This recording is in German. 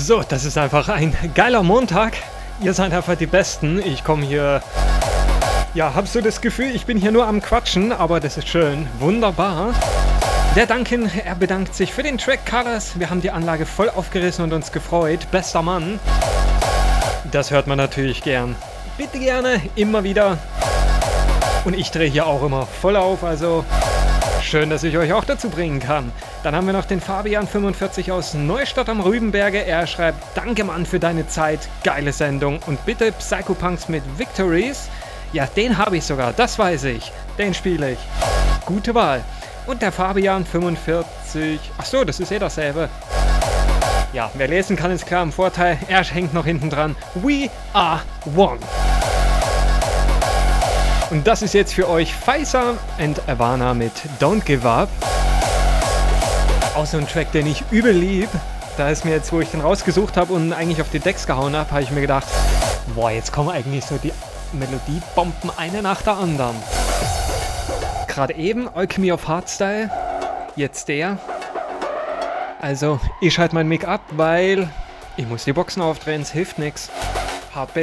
So, das ist einfach ein geiler Montag. Ihr seid einfach die Besten. Ich komme hier... Ja, hab so das Gefühl, ich bin hier nur am Quatschen, aber das ist schön. Wunderbar. Der Duncan, er bedankt sich für den Track Colors. Wir haben die Anlage voll aufgerissen und uns gefreut. Bester Mann. Das hört man natürlich gern. Bitte gerne, immer wieder. Und ich drehe hier auch immer voll auf, also schön, dass ich euch auch dazu bringen kann. Dann haben wir noch den Fabian45 aus Neustadt am Rübenberge. Er schreibt, danke Mann für deine Zeit, geile Sendung. Und bitte Psychopunks mit Victories. Ja, den habe ich sogar, das weiß ich. Den spiele ich. Gute Wahl. Und der Fabian45, achso, das ist dasselbe. Ja, wer lesen kann, ist klar im Vorteil. Er hängt noch hinten dran. We are one. Und das ist jetzt für euch Faisal and Ivana mit Don't Give Up. Auch so ein Track, den ich übel lieb. Da ist mir jetzt, wo ich den rausgesucht habe und eigentlich auf die Decks gehauen habe, habe ich mir gedacht, boah, jetzt kommen eigentlich so die Melodiebomben eine nach der anderen. Gerade eben Alchemy of Hardstyle, jetzt der. Also, ich schalte mein Mic ab, weil ich muss die Boxen aufdrehen, es hilft nichts. HP